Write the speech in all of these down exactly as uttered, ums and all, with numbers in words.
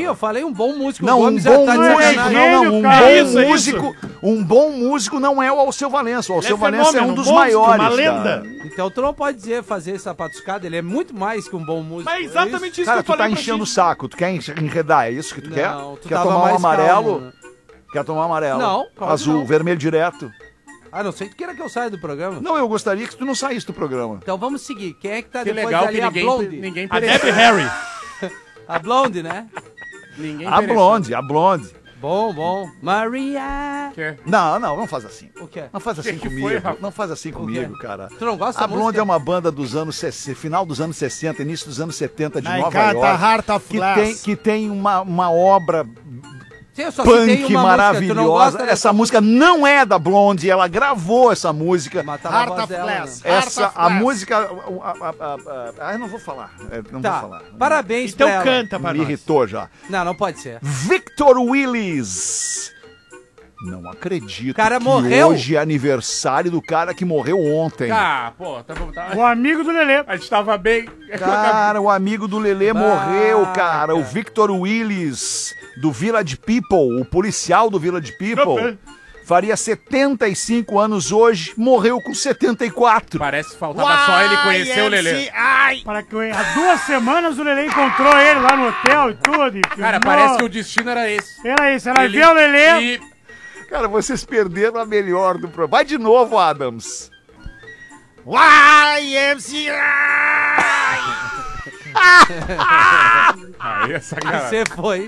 eu falei um bom músico. Não, o um Gomes bom tá de músico, sacanagem. não, não, um cara. bom Isso, é músico, um bom músico não é o Alceu Valença. O Alceu é Valença é fenômeno, um dos monstro, maiores. uma lenda. Cara, Então tu não pode dizer fazer essa patuscada, ele é muito mais que um bom músico. Mas é exatamente isso cara que eu tu tá falei pra enchendo o ti. saco, tu quer enredar, é isso que tu Não, quer? tu Quer tava tomar um mais amarelo? calmo, né? Quer tomar um amarelo? Não, claro que Azul, não. vermelho direto. Ah, não sei que queira que eu saia do programa. Não, eu gostaria que tu não saísse do programa. Então vamos seguir. Quem é que tá Que depois legal ali? que A ninguém, Blonde. ninguém A pereceu. Debbie Harry. A Blonde, né? Ninguém A pereceu. Blonde, a Blonde. Bom, bom. Maria. Que? Não, não, não faz assim. O quê? Não faz assim Que que comigo. foi, Rafa? Não faz assim comigo, cara. Tu não gosta A da Blonde música? é uma banda dos anos sessenta, final dos anos sessenta, início dos anos setenta de Na Nova Encata, York. Heart of Que Glass. tem, que tem uma, uma obra Sim, eu só citei punk uma maravilhosa. música, tu não gosta Essa dessa música não é da Blonde, ela gravou essa música. Matar a Heart voz of dela, Glass. né? Essa, Heart of a Glass. música. a- a- a- a- Ah, eu não vou falar. é, Não Tá, vou falar. parabéns Então pra ela. canta pra Me nós. irritou já. Não, não pode ser. Victor Willis. Não acredito Cara, que morreu? hoje é aniversário do cara que morreu ontem. Ah, pô, tá bom. Tá... O amigo do Lelê. A gente tava bem. Cara, o amigo do Lelê Bah, morreu, cara. O cara. Victor Willis, do Village People, o policial do Village People. Faria setenta e cinco anos hoje, morreu com setenta e quatro. Parece que faltava só ele conhecer o Lelê. Ai! Para que há duas semanas o Lelê encontrou ele lá no hotel e tudo. E Cara, filmou. parece que o destino era esse. Era isso, era Ele- ver o Lelê. E Cara, vocês perderam a melhor do programa. Vai de novo, Adams. Y M C A! aí é sacanagem. Você foi.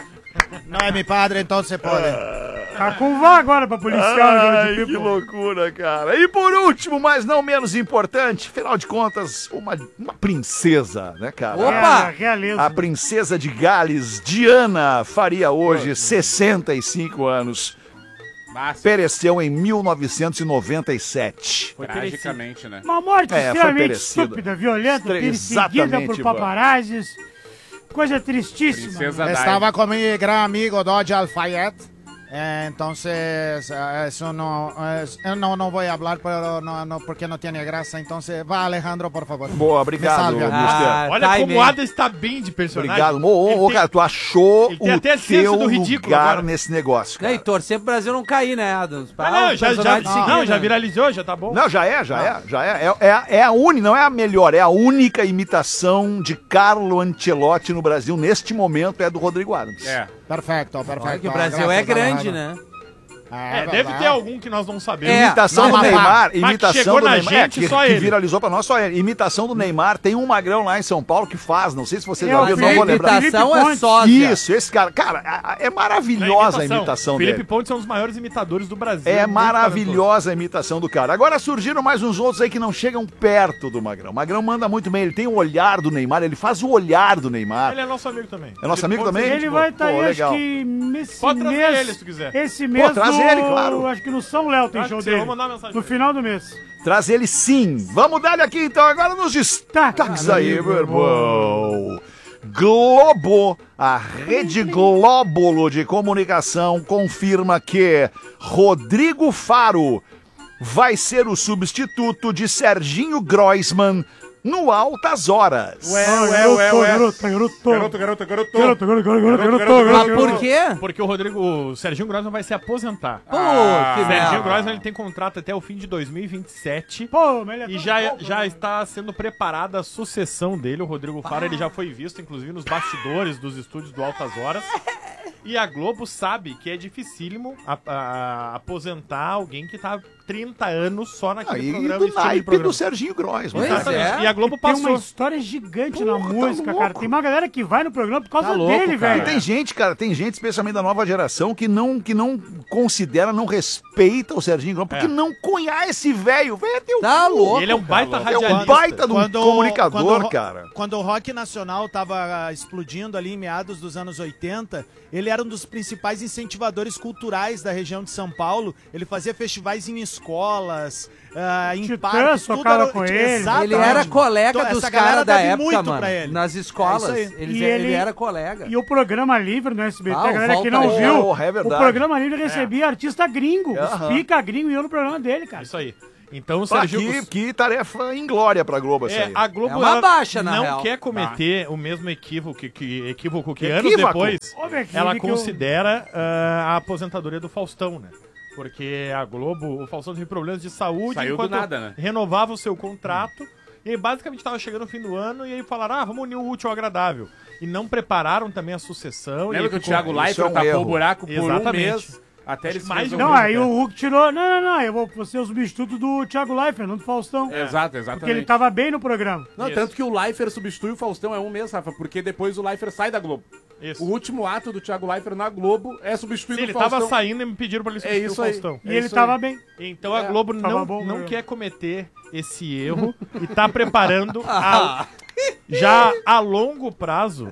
Não é meu padre, então você pode. Tá com vó agora pra policial. Ai, de que loucura, cara. E por último, mas não menos importante, afinal de contas, uma, uma princesa, né, cara? Opa! Realeza. A princesa de Gales, Diana, faria hoje sessenta e cinco anos. Massa. Pereceu em mil novecentos e noventa e sete. Foi tragicamente, né? Uma morte É, foi extremamente perecida. estúpida, violenta, Estre- perseguida exatamente, por Ivan. paparazzis. Coisa tristíssima. Princesa Dai. Estava com mi gran amigo Dodge Alfayette. Eh, entonces, eh, eso no, eh, no, no voy a hablar pero no, no, porque no tiene graça. Entonces, va Alejandro, por favor. Boa, obrigado, Me salve. Mister. Ah, Olha timing. como o Ada está bem de personagem. Obrigado. Ô, ô, Ele ô, tem- cara, tu achou ele tem o até senso teu do ridículo lugar agora. nesse negócio, Né, cara. e torcer pro Brasil não cair, né, Adams? Pra Ah, não, o já, já, personagem não, seguir, já né? viralizou, já tá bom. Não, já é, já é, já é. É, é, a- é a única, não é a melhor, é a única imitação de Carlo Ancelotti no Brasil neste momento é do Rodrigo Adams. É. Perfeito, perfeito. Olha que o Brasil é grande, né? É, deve ter algum que nós não sabemos. É. Imitação Não, do mas- Neymar, mas imitação chegou do na Neymar, é, gente que, só que ele. viralizou pra nós só ele. Imitação do Neymar, tem um magrão lá em São Paulo que faz, não sei se você É, já o viu, não Felipe vou lembrar. imitação Felipe é Pontes. sósia. Isso, esse cara, cara, a- a- é Não é maravilhosa a imitação Felipe dele. Pontes é um dos maiores imitadores do Brasil. É Muito maravilhosa a imitação do cara. Agora surgiram mais uns outros aí que não chegam perto do Magrão. O Magrão manda muito bem, ele tem o olhar do Neymar, ele faz o olhar do talentoso. Neymar. Ele é nosso amigo também. É nosso Felipe amigo Pontes também? é gente gente boa. boa. Tá boa. Pode Pô, é legal. trazer esse trazer mês, ele, se tu quiser. Esse mês traz do- ele, claro. Acho que no São Léo tem Acho show que sim, dele. vou mandar mensagem No pra ele. final do mês. Traz ele sim. Vamos dar ele aqui então, agora nos destaques aí, meu irmão. Globo, a Rede Glóbulo de Comunicação confirma que Rodrigo Faro vai ser o substituto de Serginho Groisman no Altas Horas. Ué, Ah, ué, ué, ué. Garoto, garoto, Garoto, garoto, garoto. garoto, garoto, garoto, garoto, Garoto, garoto, Mas garoto. por quê? Porque o Rodrigo, o Serginho Groisman vai se aposentar. Pô, Ah, que Serginho merda. Groisman ele tem contrato até o fim de dois mil e vinte e sete. Pô, mas ele é E tão já, bom, já né? está sendo preparada a sucessão dele. O Rodrigo Faro ele já foi visto, inclusive, nos bastidores dos estúdios do Altas Horas. E a Globo sabe que é dificílimo a- a- aposentar alguém que tá há trinta anos só naquele Aí programa. do estilo de naipe programa. do Serginho Groisman. Pois cara. Exatamente. é. E a Globo Tem passou. uma história gigante na Porra, tá música, louco. cara. Tem uma galera que vai no programa por causa Tá louco, dele, cara. E velho. tem gente, cara, tem gente, especialmente da nova geração, que não, que não considera, não respeita o Serginho Groisman, porque É. não conhece velho. Velho é teu Tá cu. louco. E ele é um baita É um radialista. baita de um Quando- comunicador, quando o- cara. Quando o rock nacional tava explodindo ali em meados dos anos oitenta, ele era um dos principais incentivadores culturais da região de São Paulo. Ele fazia festivais em escolas, ah, em Titãs parques, tocava era- com ele. Exatamente. Ele era colega Então, dos essa galera caras da deve época, muito mano. pra ele. Nas escolas. É isso aí. Eles- E ele... ele- era colega. E o programa livre no S B T, Ah, a o galera que Volta não Aí. viu, Oh, é o verdade. programa livre recebia artista gringo, Aham. os pica gringo iam no programa dele, cara. Isso aí. Então o Pá, Serginho... que, que tarefa inglória pra Globo essa É, aí. a Globo É uma ela baixa, na não real. quer cometer o mesmo equívoco que, que, equívoco que anos Equívoco? depois Ô, meu, que- ela que eu- considera ah, a aposentadoria do Faustão, né? Porque a Globo, o Faustão teve problemas de saúde Saiu do enquanto nada, né? renovava o seu contrato. E aí basicamente estava chegando no fim do ano e aí falaram, ah, vamos unir o útil ao agradável. E não prepararam também a sucessão. e Lembra aí que o ficou- Thiago isso é Leifert um tapou erro. o buraco por Exatamente. um mês até ele se Mais de um Não, resolver. aí o Hulk tirou. Não, não, não. Eu vou vou ser o substituto do Thiago Leifert, não do Faustão. Exato, exatamente. Porque ele tava bem no programa. Não, Isso. tanto que o Leifert substitui o Faustão é um mês, Rafa, porque depois o Leifert sai da Globo. Isso. O último ato do Thiago Leifert na Globo é substituir Sim, o ele Faustão. tava saindo e me pediram pra ele É substituir isso o aí. Faustão. E É ele isso tava aí. bem. Então a É, Globo tava não, bom, não né? quer cometer esse erro e tá preparando a- já a longo prazo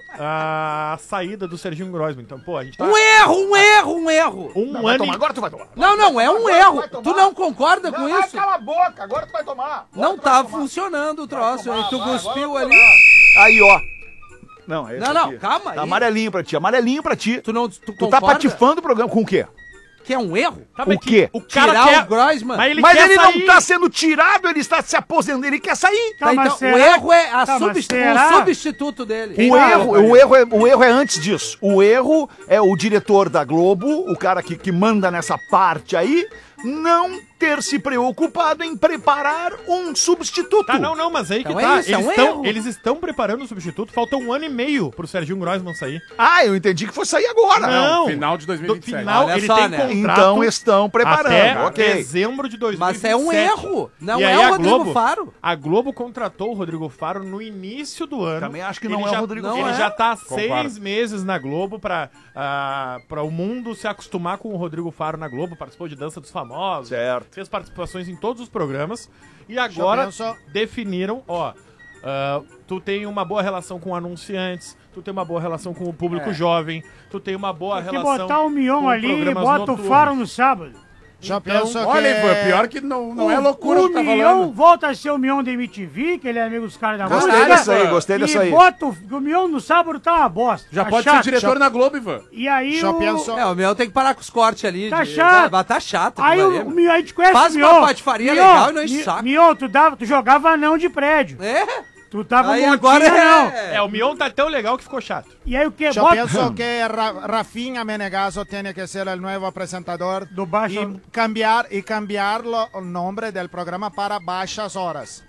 a saída do Serginho Groisman. Então, pô, a gente tá Um erro, um erro, um erro. um Não, vai ano tomar, e- agora tu vai tomar. Não, não, é um Agora erro. vai tomar. Tu não concorda com Não, isso? cala a boca, agora tu vai tomar. Agora Não tu vai tá tomar. funcionando o troço. Vai aí tu tomar, vai, cuspiu agora ali. vai. Aí, ó. Não, é esse Não, não, aqui. calma Tá aí. amarelinho pra ti, amarelinho pra ti. Tu não tu, Tu concorda tá patifando o programa com o quê? que é um erro? Sabe O que quê? O cara Tirar quer... o Groisman? Mas ele Mas quer ele sair. não tá sendo tirado, ele está se aposentando, ele quer sair. Tá, Tá, mas então, o será- erro é a Tá, mas substitu- será? o substituto dele. O erro, o, erro é, o erro é antes disso. O erro é o diretor da Globo, o cara que, que manda nessa parte aí, não ter se preocupado em preparar um substituto. Tá, não, não, mas aí que Então é tá. isso, é eles, um estão, erro. eles estão preparando o substituto. Falta um ano e meio pro Serginho Groisman sair. Ah, eu entendi que foi sair agora. Não. Final de dois mil e Do vinte e sete. final, Olha ele só, tem né? contrato Então estão preparando, até ok. dezembro de dois mil e Mas vinte e sete. é um erro. Não E é aí o a Rodrigo Globo- Faro. A Globo contratou o Rodrigo Faro no início do ano. Também acho que não Ele é o já- Rodrigo Ele Faro. já tá há Concordo. seis meses na Globo pra, ah, pra o mundo se acostumar com o Rodrigo Faro na Globo. Participou de Dança dos Famosos. Certo. Fez participações em todos os programas. E agora penso- definiram, ó... ah, tu tem uma boa relação com anunciantes, tu tem uma boa relação com o público jovem, tu tem uma boa Tem que relação botar o Mion com ali e programas bota noturnos. o Faro no sábado. Já Então, penso que... Olha, Ivan, pior que não, não é loucura o o que tá Mion falando. volta a ser o Mion da M T V, que ele é amigo dos caras da Gostei música. dessa aí, gostei dessa aí. E bota o, o Mion no sábado tá uma bosta. Já tá pode chato. ser diretor na Globo, Ivan. E aí Já o... penso- É, o meu tem que parar com os cortes ali. Tá de- chato. Vai tá chato. Aí aquilo o, ali, o meu. Mion, a gente conhece Faz o uma Mion. patifaria Mion, legal e não enche o Mi- saco. Mion, tu, dava, tu jogava anão de prédio. É? Tu tava Aí montinha, agora não. é... É, o Mion tá tão legal que ficou chato. E aí o que? Yo Bota pienso que Ra- Rafinha Menegaso tiene que ser el nuevo presentador do baixo... y cambiar y cambiarlo el nombre del programa para Baixas Horas.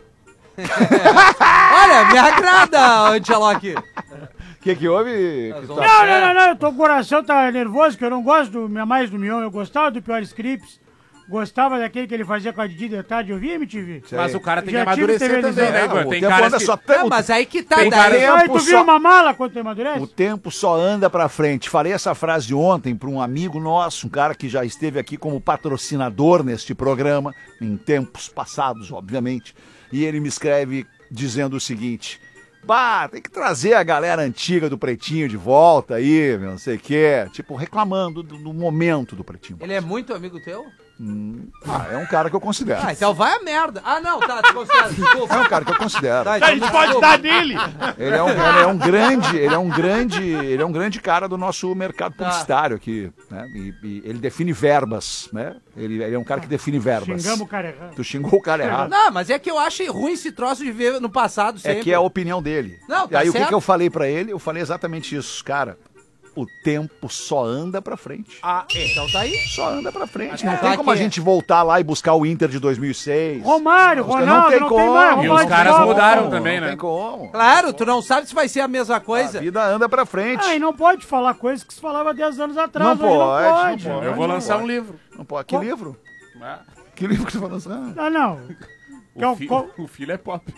Olha, me agrada, Angeloque. O que que houve? As Tá- ondas. Não, não, não, não, eu tô, o coração tá nervoso, que eu não gosto do, mais do Mion. Eu gostava do Pior Scripts, gostava daquele que ele fazia com a Didi de tarde, eu via M T V. Mas o cara tem Já que tive amadurecer T V também, né, Lisboa. Ivan? o Tem tempo caras anda que... só Não, tempo, mas aí que tá. Tem daí- cara- Aí tempo tu viu só- uma mala quando tu amadurece? O tempo só anda pra frente. Falei essa frase ontem para um amigo nosso, um cara que já esteve aqui como patrocinador neste programa, em tempos passados, obviamente. E ele me escreve dizendo o seguinte: bah, tem que trazer a galera antiga do Pretinho de volta aí, meu, não sei o quê. Tipo, reclamando do, do momento do Pretinho. Ele é muito amigo teu? Ah, é um cara que eu considero. Ah, então vai a merda. Ah, não, tá, tu considera. Desculpa. É um cara que eu considero. Tá, A então gente me pode desculpa. dar nele! Ele é um, ele é um grande, ele é um grande, ele é um grande cara do nosso mercado Tá. publicitário aqui, né? E, e ele define verbas, né? Ele, ele é um cara que define verbas. Xingamos o cara errado. Tu xingou o cara errado. Não, mas é que eu achei ruim esse troço de ver no passado É sempre. que é a opinião dele. Não, e tá aí o que, certo. que eu falei pra ele? Eu falei exatamente isso, cara. O tempo só anda pra frente. Ah, então tá aí. Só anda pra frente. Não Tá tem como a aqui. gente voltar lá e buscar o Inter de dois mil e seis. Romário, Os caras Ronaldo, não tem não tem como. mais. E os Romário caras de volta. mudaram Não, também, não né? tem como. Claro, tu não sabe se vai ser a mesma A coisa. vida anda pra frente. Ah, e não pode falar coisas que se falava dez anos atrás. Não hoje pode, não não pode. pode. Eu vou Não lançar pode. um livro. Não pode. Que livro? Ah, Que livro que tu vai lançar? Não, não. Que é O, o fi- co- o filho é pop.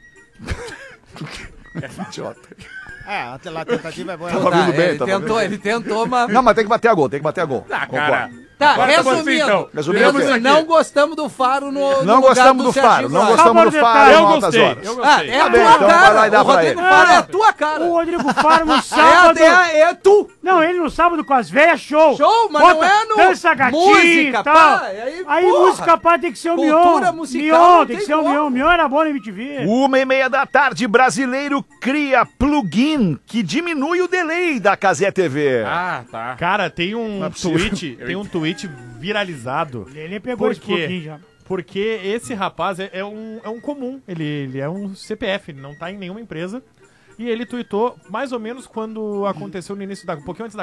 Idiota. É, a a tentativa é boa. Tava vindo bem, ele tava tentou, vindo ele tentou, mas... Não, mas tem que bater a gol, tem que bater a gol. Ah, Concordo. cara. Tá, Agora tá bom assim, resumindo. então. Resumindo, Resumindo, o quê? não gostamos do Faro no, no Não lugar gostamos do Serginho Faro, não Groisman. gostamos do Só por Faro detalhe. em Eu altas gostei, horas. eu Ah, gostei. é a Tá bem, tua então vai cara. lá e dá O pra Rodrigo ele. Faro é a tua cara. O Rodrigo Faro no É, a- sábado. é, é tu. Não, ele no sábado com as velhas, show. Show, mas Bota não é no- Dança gatinho música, e tal. pá, e aí, Aí porra. música, pá, tem que ser o Cultura Mion. musical Mion, não tem tem que ser o como. Mion. Mion era bom na M T V. Uma e meia da tarde, brasileiro cria plugin que diminui o delay da Cazé T V. Ah, tá. Cara, tem um Não é possível. tweet, tem um tweet viralizado. Ele pegou Por esse quê? pouquinho já. Porque esse rapaz é, é um, é um comum, ele, ele é um C P F, ele não tá em nenhuma empresa. E ele tuitou mais ou menos quando aconteceu no início da... um pouquinho antes da